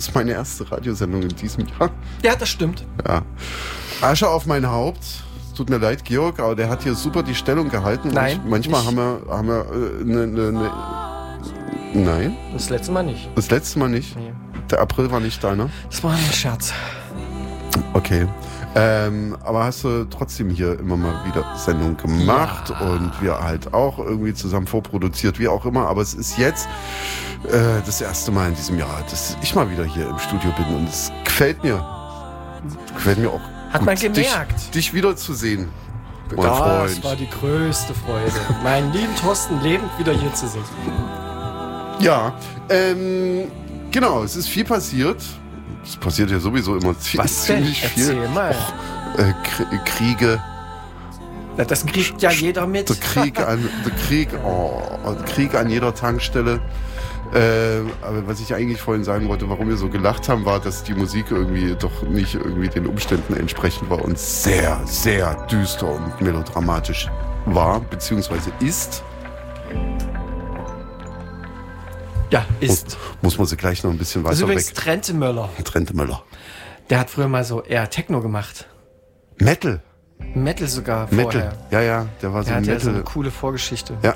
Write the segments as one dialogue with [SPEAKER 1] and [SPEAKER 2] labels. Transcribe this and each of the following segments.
[SPEAKER 1] ist meine erste Radiosendung in diesem Jahr.
[SPEAKER 2] Ja, das stimmt.
[SPEAKER 1] Ja. Asche auf mein Haupt. Tut mir leid, Georg, aber der hat hier super die Stellung gehalten.
[SPEAKER 2] Nein.
[SPEAKER 1] Manchmal haben wir Nein?
[SPEAKER 2] Das letzte Mal nicht.
[SPEAKER 1] Das letzte Mal nicht?
[SPEAKER 2] Nee.
[SPEAKER 1] Der April war nicht deiner?
[SPEAKER 2] Das war ein Scherz.
[SPEAKER 1] Okay. Aber hast du trotzdem hier immer mal wieder Sendung gemacht und wir halt auch irgendwie zusammen vorproduziert, wie auch immer. Aber es ist jetzt das erste Mal in diesem Jahr, dass ich mal wieder hier im Studio bin und es gefällt mir. Gefällt mir auch.
[SPEAKER 2] Hat man gemerkt.
[SPEAKER 1] Dich wiederzusehen, mein
[SPEAKER 2] Das
[SPEAKER 1] Freund.
[SPEAKER 2] war die größte Freude, meinen lieben Thorsten lebend wieder hier zu sehen.
[SPEAKER 1] Ja, genau, es ist viel passiert. Es passiert ja sowieso immer ziemlich viel.
[SPEAKER 2] Erzähl mal.
[SPEAKER 1] Kriege.
[SPEAKER 2] Na, das kriegt ja jeder mit.
[SPEAKER 1] Der Krieg an jeder Tankstelle. Aber was ich eigentlich vorhin sagen wollte, warum wir so gelacht haben, war, dass die Musik irgendwie doch nicht irgendwie den Umständen entsprechend war und sehr, sehr düster und melodramatisch war, beziehungsweise ist.
[SPEAKER 2] Ja, ist.
[SPEAKER 1] Muss man sie gleich noch ein bisschen weiter
[SPEAKER 2] Das ist übrigens
[SPEAKER 1] weg.
[SPEAKER 2] Trente Möller.
[SPEAKER 1] Trente Möller.
[SPEAKER 2] Der hat früher mal so eher Techno gemacht.
[SPEAKER 1] Metal.
[SPEAKER 2] Metal sogar vorher.
[SPEAKER 1] Metal. Ja, der war so
[SPEAKER 2] Der
[SPEAKER 1] ein
[SPEAKER 2] hat ja
[SPEAKER 1] Metal.
[SPEAKER 2] so eine coole Vorgeschichte.
[SPEAKER 1] Ja.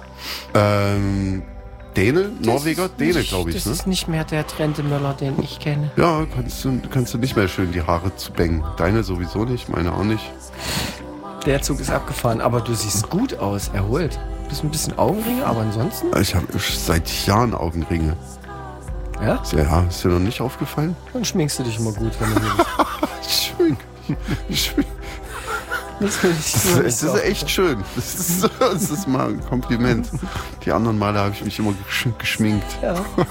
[SPEAKER 1] Däne, Norweger, Däne, glaube ich.
[SPEAKER 2] Das
[SPEAKER 1] Ne?
[SPEAKER 2] ist nicht mehr der Trente Möller, den ich kenne.
[SPEAKER 1] Ja, kannst du nicht mehr schön die Haare zu bängen. Deine sowieso nicht, meine auch nicht.
[SPEAKER 2] Der Zug ist abgefahren, aber du siehst gut aus, erholt. Bist ein bisschen Augenringe, aber ansonsten?
[SPEAKER 1] Ich habe seit Jahren Augenringe.
[SPEAKER 2] Ja?
[SPEAKER 1] Ja, ist dir noch nicht aufgefallen?
[SPEAKER 2] Dann schminkst du dich immer gut, wenn du hier bist.
[SPEAKER 1] Schön.
[SPEAKER 2] Das
[SPEAKER 1] Das ist echt schön. Das ist mal ein Kompliment. Die anderen Male habe ich mich immer geschminkt.
[SPEAKER 2] Ja.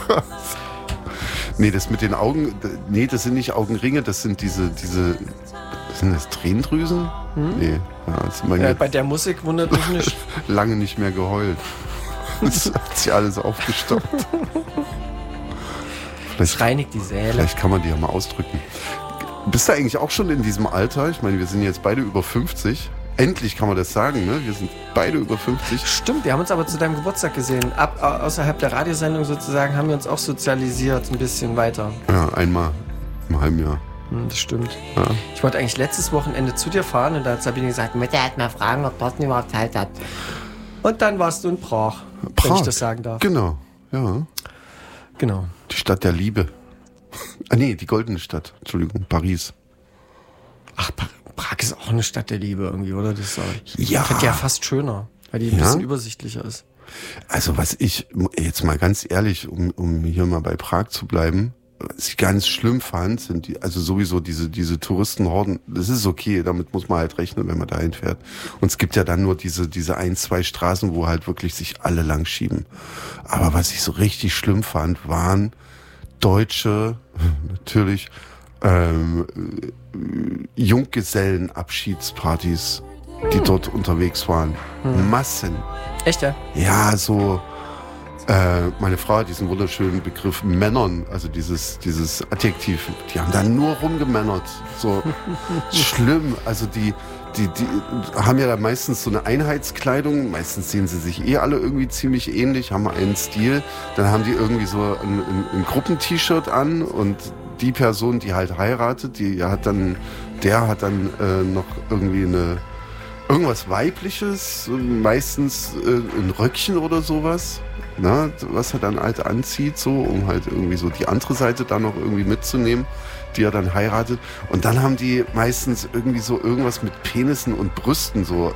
[SPEAKER 1] Nee, das mit den Augen, nee, das sind nicht Augenringe, das sind diese sind das Tränendrüsen? Nee. Ja,
[SPEAKER 2] bei der Musik wundert mich nicht.
[SPEAKER 1] Lange nicht mehr geheult. Das hat sich alles aufgestockt.
[SPEAKER 2] Das reinigt die Seele.
[SPEAKER 1] Vielleicht kann man die ja mal ausdrücken. Bist du eigentlich auch schon in diesem Alter? Ich meine, wir sind jetzt beide über 50. Endlich kann man das sagen, ne? Wir sind beide über 50.
[SPEAKER 2] Stimmt, wir haben uns aber zu deinem Geburtstag gesehen. Außerhalb der Radiosendung sozusagen haben wir uns auch sozialisiert ein bisschen weiter.
[SPEAKER 1] Ja, einmal im halben Jahr.
[SPEAKER 2] Das stimmt.
[SPEAKER 1] Ja.
[SPEAKER 2] Ich wollte eigentlich letztes Wochenende zu dir fahren und da hat Sabine gesagt, Mutter hat mal fragen, ob Thorsten überhaupt Zeit hat. Und dann warst du in Prag, wenn ich das sagen darf.
[SPEAKER 1] Genau, ja.
[SPEAKER 2] Genau.
[SPEAKER 1] Die Stadt der Liebe. Nee, die goldene Stadt. Entschuldigung, Paris.
[SPEAKER 2] Ach, Prag ist auch eine Stadt der Liebe irgendwie, oder? Das ist
[SPEAKER 1] Ja.
[SPEAKER 2] ja fast schöner, weil die ein bisschen übersichtlicher ist.
[SPEAKER 1] Also was ich, jetzt mal ganz ehrlich, um hier mal bei Prag zu bleiben, was ich ganz schlimm fand, sind die, also sowieso diese Touristenhorden, das ist okay, damit muss man halt rechnen, wenn man dahin fährt. Und es gibt ja dann nur diese 1-2 Straßen, wo halt wirklich sich alle lang schieben. Aber was ich so richtig schlimm fand, waren deutsche, natürlich, Junggesellenabschiedspartys, die dort unterwegs waren. Massen.
[SPEAKER 2] Echt, ja?
[SPEAKER 1] Ja, so, meine Frau hat diesen wunderschönen Begriff Männern, also dieses Adjektiv, die haben da nur rumgemännert. So schlimm. Also die haben ja da meistens so eine Einheitskleidung, meistens sehen sie sich alle irgendwie ziemlich ähnlich, haben einen Stil. Dann haben die irgendwie so ein Gruppent-T-Shirt an und die Person, die halt heiratet, der hat dann noch irgendwie irgendwas Weibliches, meistens ein Röckchen oder sowas. Na, was er dann halt anzieht, so, um halt irgendwie so die andere Seite dann noch irgendwie mitzunehmen, die er dann heiratet. Und dann haben die meistens irgendwie so irgendwas mit Penissen und Brüsten so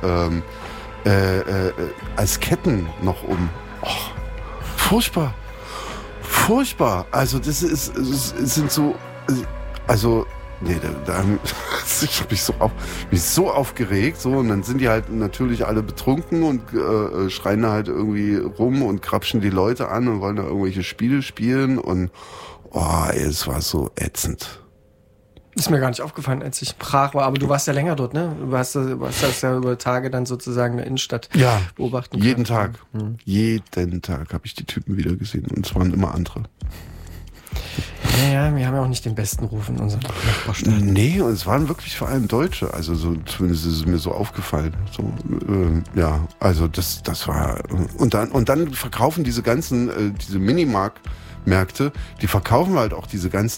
[SPEAKER 1] als Ketten noch um. Oh, furchtbar. Furchtbar. Also das sind so, also nee, ich habe mich so aufgeregt, so, und dann sind die halt natürlich alle betrunken und schreien da halt irgendwie rum und krapschen die Leute an und wollen da irgendwelche Spiele spielen und es war so ätzend.
[SPEAKER 2] Ist mir gar nicht aufgefallen, als ich in Prag war, aber du warst ja länger dort, ne? Du hast das ja über Tage dann sozusagen in der Innenstadt beobachten können.
[SPEAKER 1] Jeden Tag. Jeden Tag habe ich die Typen wieder gesehen und es waren immer andere.
[SPEAKER 2] Ja, wir haben ja auch nicht den besten Ruf in unserer Nachbarstadt.
[SPEAKER 1] Nee, und es waren wirklich vor allem Deutsche. Also so, zumindest ist es mir so aufgefallen. So, also das war. Und dann verkaufen diese ganzen, diese Minimarkt-Märkte, die verkaufen halt auch diese ganzen